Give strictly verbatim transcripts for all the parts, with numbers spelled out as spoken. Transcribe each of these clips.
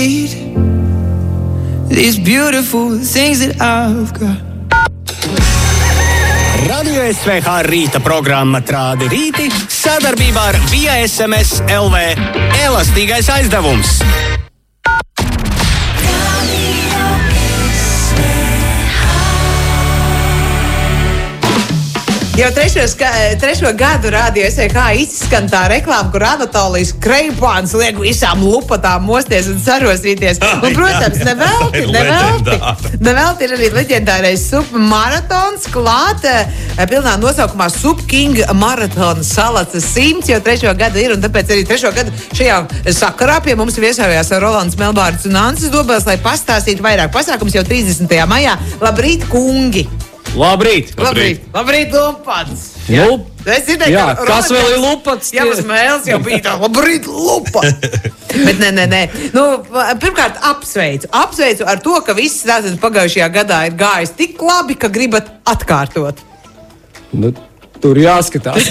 These beautiful things that I've got. Radio S V H rīta programma Trādi rīti sadarbībā ar Via S M S L V elastīgais aizdevums. Jau trešo, ska, trešo gadu Radio S V H izskan tā reklāma, kur Anatolijas Kreipāns liek visām lupatām mosties un sarosīties. Un, protams, nevelti, nevelti, nevelti ir arī leģendārais submaratons klāt, pilnā nosaukumā Sub King maratona salacas simts, jau trešo gadu ir, un tāpēc arī trešo gadu šajā sakarā pie mums viesojās Rolands Melbārds un Ansis Dobels, lai pastāstītu vairāk pasākums jau trīsdesmitajā maijā. Labrīt, kungi! Labrīt! Labrīt, labrīt, Lupats! Jā, es dzirdēju, jā ka kas vēl ir Lupats? Jā, uz mēles jau bija tā, labrīt, Lupats! Bet nē, nē, nē. Nu, pirmkārt, apsveicu. Apsveicu ar to, ka viss tātad pagājušajā gadā ir gājis tik labi, ka gribat atkārtot. Nu, tur jāskatās.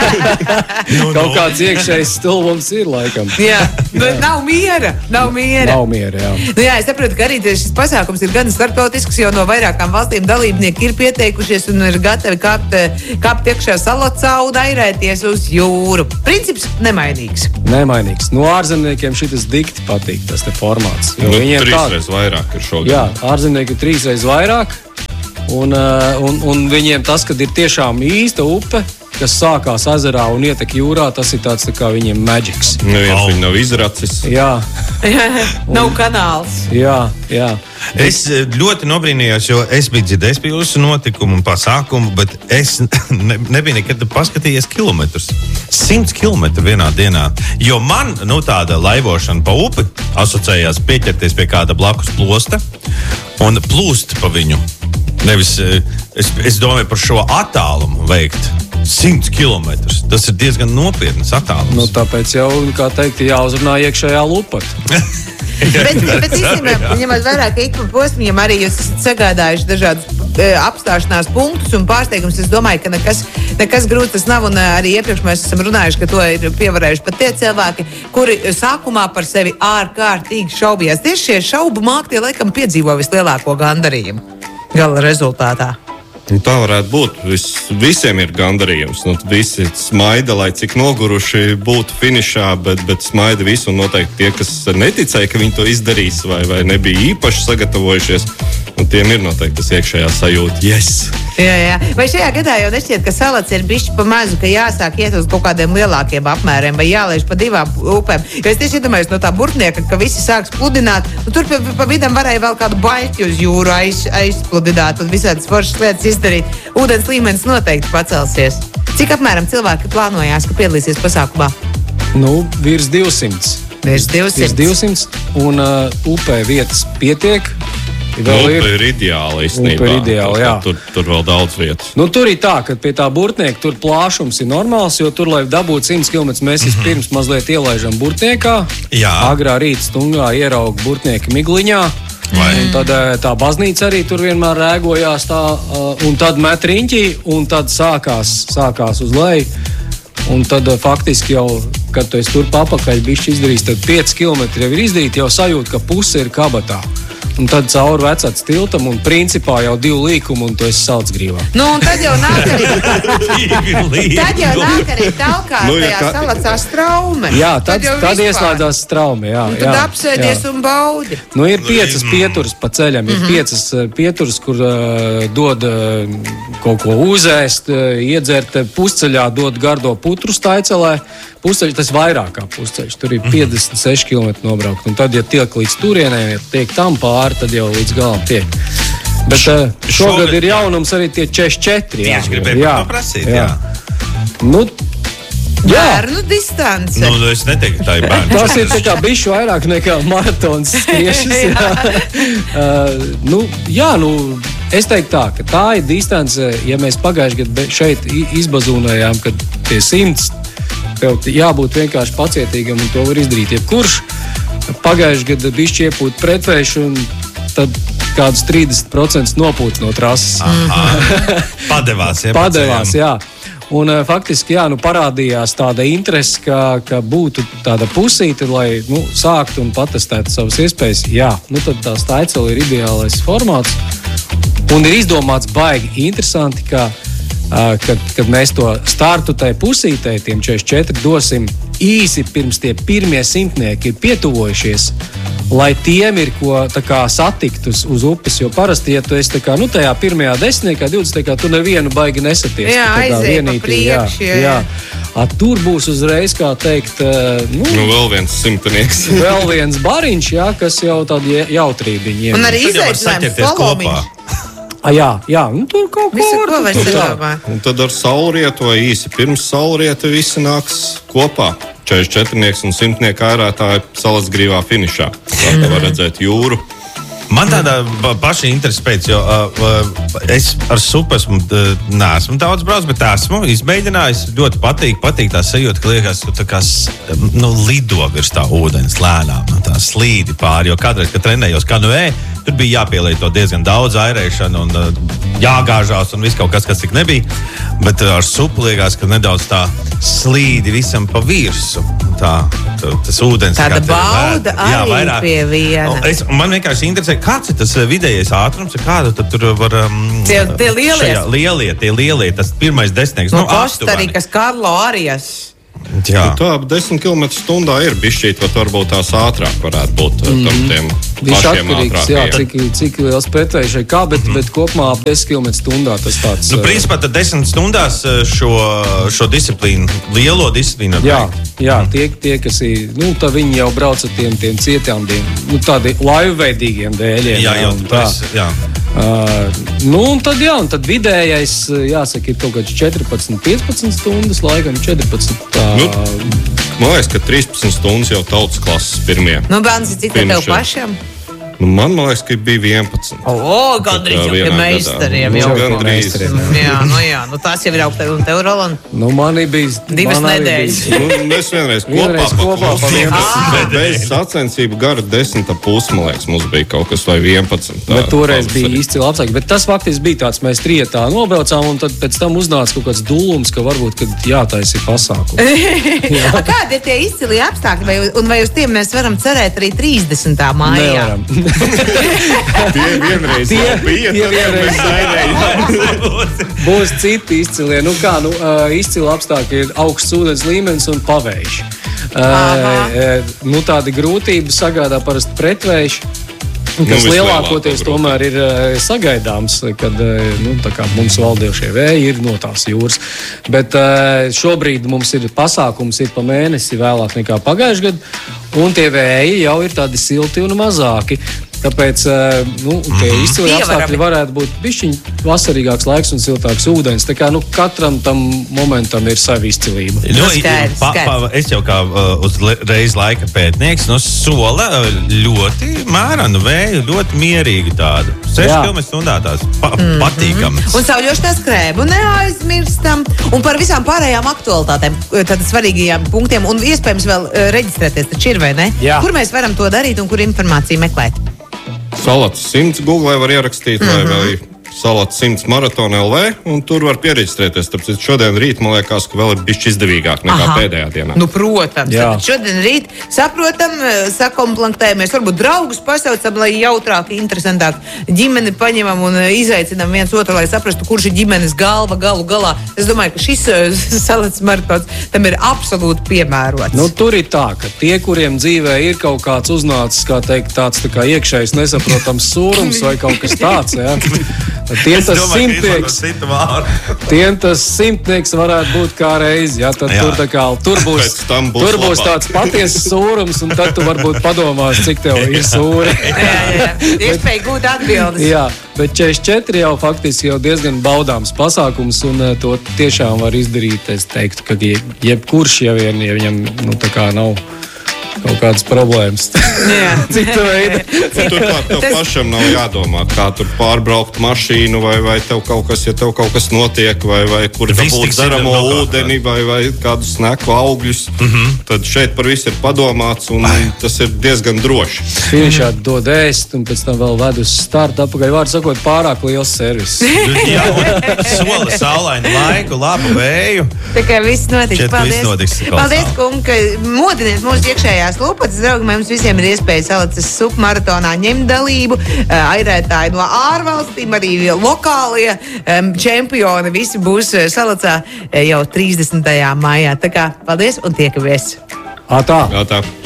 Kaut kāds iekšējs stulbums ir, laikam. Jā, bet nav miera, nav miera. Nav miera, jā. Nu jā, es saprotu, ka arī šis pasākums ir gan starptautisks, jo no vairākām valstīm dalībnieki ir pieteikušies un ir gatavi kāpt, kāpt iekšā salacā un airēties uz jūru. Princips nemainīgs. Nemainīgs. No ārzemniekiem šitas dikti patīk, tas te formāts. Jo nu, trīsreiz tā... vairāk ir šogad. Jā, ārzemnieki ir trīsreiz vairāk. Un, un, un viņiem tas, kad ir tiešām īsta upe, kas sākās ezerā un ietek jūrā, tas ir tāds tā kā viņiem magics. Neviens oh. viņi nav izracis. Jā. Nav kanāls. Jā, jā. Es ļoti nobrīnījos, jo es biju dzirdējis pie jūsu notikumu un pasākumu, bet es ne, nebiju nekad paskatījies kilometrus. Simts kilometru vienā dienā. Jo man, nu, tāda laivošana pa upi asociējās pieķerties pie kāda blakus plosta un plūst pa viņu. Nevis, es, es domāju par šo attālumu veikt simts kilometrus. Tas ir diezgan nopietnas attālums. Nu, tāpēc jau, kā teikt, jāuzrunā iekšējā lupata. bet, bet īstenībā, ņemot vērā, ka ik pa posmiem arī jūs esat sagādājuši dažādus e, apstāšanās punktus un pārsteigums, es domāju, ka nekas, nekas grūts tas nav, un arī iepriekš mēs esam runājuši, ka to ir pievarējuši pat tie cilvēki, kuri sākumā par sevi ārkārtīgi šaubījās. Tieši šie šaubu māktie laikam piedzīvo vislielāko gandarījumu gala rezultātā. Nu, tā varētu būt. Vis, visiem ir gandarījums. Nu, visi smaida, lai cik noguruši būtu finišā, bet, bet smaida visi. Un noteikti tie, kas neticēja, ka viņi to izdarīs vai, vai nebija īpaši sagatavojušies, un tiem ir noteikti tas iekšējā sajūta. Yes! Jā, jā. Vai šajā gadā jau nešķiet, ka salacis ir bišķi pa mazu, ka jāsāk iet uz kaut kādiem lielākiem apmēriem vai jālaiž pa divām upēm? Jo es tieši iedomājos no tā burtnieka, ka visi sāks pludināt, un tur pa, pa vidam varēja vēl kādu baļķi uz jūru aiz, aizpludināt un visādas foršas lietas izdarīt. Ūdens līmenis noteikti pacelsies. Cik apmēram cilvēki plānojās, ka piedalīsies pasākumā? Nu, virs divsimts. Virs divsimts. Virs divsimts, un uh, upē vietas pietiek. Upe ir, ir ideāli īstenībā. Upe ir ideāli, jā. Tur, tur vēl daudz vietas. Nu, tur ir tā, ka pie tā burtnieka tur plāšums ir normāls, jo tur, lai dabūtu simts kilometrus, mēs mm-hmm. pirms mazliet ielaižam burtniekā. Jā. Agrā rīta stungā ierauga burtnieka migliņā. Vai. Un tad tā baznīca arī tur vienmēr rēgojās tā, un tad met riņķī, un tad sākās, sākās uz leju. Un tad faktiski jau, kad tu esi tur papakaļ bišķi izdarījis, tad pieci kilometri jau ir izdarīti, jau sajūt, ka puse ir kabatā. Un tad cauri vecāts tiltam, un principā jau divu līkumu, un tu esi saldsgrīvā. Nu, un tad jau nāk arī, tad jau nāk arī talkā nu, tajā ja, salacā straume. Jā, tad, tad, tad ieslēdās straume, jā. Un tad jā, apsēdies jā. Un baudi. Nu, ir piecas pieturas pa ceļam, ir mm-hmm. piecas pieturas, kur uh, dod uh, kaut ko uzēst, uh, iedzert pusceļā, dod gardo putru staicelē. Pusceļš, tas vairāk kā pusceļš, tur ir piecdesmit seši kilometri nobraukt. Un tad, ja tiek līdz turienei, ja tiek tam pāri, tad jau līdz galam tiek. Bet uh, šogad, šogad ir jaunums arī tie četrdesmit četri. Jā, tieši gribēju par to prasīt, jā. jā. Nu, jā. Bērnu distance. Nu, es neteiktu, ka tā ir bērnu. Tas ir tā kā bišķi vairāk nekā maratons skriešas. jā. uh, nu, jā, nu, es teiktu tā, ka tā ir distance, ja mēs pagājuši gadu šeit izbazūnējām, kad tie simts, tev jābūt vienkārši pacietīgam un to var izdarīt jebkurš. Pagājuši gadu bišķi iepūt pretvējš un tad kādus trīsdesmit procenti nopūt no trases. Aha. Padevās, ja? Padevās, jā. Un faktiski, jā, nu parādījās tāda interese, ka, ka būtu tāda pusīte, lai, nu, sāktu un patestētu savas iespējas. Jā, nu tad tā Staicela ir ideālais formāts. Un ir izdomāts baigi interesanti, ka, kad, kad mēs to startu tai pusītei, tiem četrdesmit četri, dosim īsi pirms tie pirmie simtnieki ir pietuvojušies, lai tiem ir ko tā kā satikt uz, uz upes, jo parasti, ja tu esi tā kā, nu, tajā pirmajā desmitniekā, divdesmitajā, tu nevienu baigi nesaties. Jā, aiziet pa priekšu, jā. jā. A, tur būs uzreiz, kā teikt, nu, nu vēl viens simtnieks. vēl viens bariņš, jā, kas jau tāda jautrībiņa. Un arī izaicinājums followiņš. A, jā, jā, nu tur kaut ko var sadomāt. Un tad ar saulrietu vai īsi pirms saulrieta visi nāks kopā. četrdesmit četrnieks un simtnieka ērētāji salas grīvā finišā. Tā mm. var redzēt jūru. Man tāda paša interese pēc, jo uh, es ar supu esmu, uh, neesmu daudz brauc, bet esmu izmēģinājis. Ļoti patīk, patīk tā sajūta, ka liekas, tu tā kā nu, lido virs tā ūdens lēnām, tā slīdi pāri. Jo kādreiz, kad trenējos kanoē, tur bija jāpielieto diezgan daudz airēšanu un uh, jāgāžās un viss kaut kas, kas tik nebija. Bet uh, ar supu liekas, ka nedaudz tā slīdi visam pa virsu. Tā, tā, tas ūdens. Tāda bauda arī jā, vairāk, pie viena. Es, man vienkārši interesē, kāds ir tas vidējais ātrums, kādu tad tur var... Um, tie, tie lielie. Šajā, lielie, tie lielie, tas pirmais desmitnieks. No, no Kostarikas Karlo Arias. Jā. Tā ap desmit kilometru stundā ir bišķīt, vai varbūt tās ātrāk varētu būt mm. tam tiem pašiem ātrākiem. Jā, cik, cik liels pretvējš vai kā, bet, mm. bet kopumā ap desmit kilometru stundā tas tāds... Nu, principā tad desmit stundās šo, šo disciplīnu, lielo disciplīnu. Jā, jā mm. tie, tie, kas ir, nu, tā viņi jau brauc ar tiem, tiem cietām, nu, tādi laivveidīgiem dēļiem. Jā, jau, tā. Jā. Uh, nu, un tad, jā, un tad vidējais, jāsaka, ir kaut kāds četrpadsmit, piecpadsmit stundas, laikam četrpadsmit. Tā... Nu, man liekas, ka trīspadsmit stundas jau tautas klases pirmie. Nu, bērns, cik tev pašam? Nu, man, man liekas, ka bija vienpadsmit. O, oh, gandrīz jau pie meistariem. Jau gandrīz. Jā, nu jā, nu tās jau ir augtā. Un tev, Roland? Nu, man bija... Divas nedēļas. Nu, mēs vienreiz kopā. Vienreiz kopā pa vienpadsmit. Bez sacensību gara desmit ap pus, man liekas, mums bija kaut kas vai vienpadsmit. Tā, bet toreiz bija izcila apstākļi. Bet tas faktiski bija tāds, mēs trietā nobraucām, un tad pēc tam uznāca kaut kāds dūlums, ka varbūt, kad jātaisa pasākums. Kādi ir tie izcili apstākļi? Vai, un vai uz tiem mēs varam cerēt arī trīsdesmitā maijā? Tie vienreiz tie, jau bija, tie vienreiz būs citi izcilie. Nu kā, nu, izcili apstākļi ir augsts ūdens līmenis un pavējš. Uh, nu, tādi grūtību sagādā parasti pretvējš, kas nu, lielākoties tomēr ir uh, sagaidāms, kad uh, nu, tā kā mums valdījušie vēji ir no tās jūras. Bet uh, šobrīd mums ir pasākums ir pa mēnesi vēlāk nekā pagājušajā gadā, un tie vēji jau ir tādi silti un mazāki. Tāpēc nu, tie izcili apstākļi varētu būt bišķiņ vasarīgāks laiks un siltāks ūdens. Tā kā nu, katram tam momentam ir sava izcilība. Nu, skaidrs, pa, pa, es jau kā uh, uzreiz laika pētnieks, no sola ļoti mēranu vēju, ļoti mierīgi tādu. seši kilometri stundā tās pa, mm-hmm. patīkamas. Un sauļošanās krēbu neaizmirstam. Un par visām pārējām aktualitātēm, tātad svarīgajām punktiem. Un iespējams vēl uh, reģistrēties, taču ir vai ne? Jā. Kur mēs varam to darīt un kur informāciju meklēt? Salats simts Google var ierakstīt, vai mm-hmm. vai Salats simts maratona L V, un tur var pieregistrēties. Tāpēc šodien rīt, man liekas, ka vēl ir bišķi izdevīgāk nekā Aha. pēdējā dienā. Nu, protams. Šodien rīt saprotam, sakomplектējamies, varbūt draugus pasaucam, lai jautrāk, interesantāk ģimeni paņemam un izaicinam viens otru, lai saprastu, kurš ir ģimenes galva galu galā. Es domāju, ka šis Salats maratons tam ir absolūti piemērots. Nu, tur ir tā, ka tie, kuriem dzīvē ir kaut kāds uznācis, kā teikt, tāds tā kā iekšējs nesaprotams sūrums vai kaut kas tāds, jā. Tiem tas, simtnieks, tiem tas simtnieks varētu būt kā reizi. Ja? Tad tur, kā, tur būs, būs, tur būs tāds patiesas sūrums, un tad tu varbūt padomās, cik tev ir sūri. jā, jā, iespēja gūt atbildes. Jā, bet četrdesmit četri jau faktiski jau diezgan baudāms pasākums, un to tiešām var izdarīt. Es teiktu, ka jebkurš, ja vien ja viņam nu, tā kā nav kaut kādas problēmas. Cita veida. Turklāt tev Tas... pašam nav jādomā, kā tur pārbraukt mašīnu, vai, vai tev kaut kas, ja tev kaut kas notiek, vai, vai kur dabūt dzeramo ūdeni, vai, vai kādus sneku augļus. Mm-hmm. Tad šeit par visu ir padomāts, un Ai. tas ir diezgan droši. Finišā dod ēst, un pēc tam vēl ved uz startu apakaļ. Vārdu sakot, pārāk liels servis. Jā, sola saulainu laiku, labu vēju. Tā kā viss notiks. Šeit Paldies. Viss notiks Paldies, kungi, ka modiniet mūsu iekšējās lupatas. Draugi, mums visiem ir iespēja Salacas submaratonā ņemt dalību. Airētāji no ārvalstīm, arī lokālie čempioni. Visi būs Salacā jau trīsdesmitajā maijā. Tā kā paldies un tiekamies! Atā! Atā.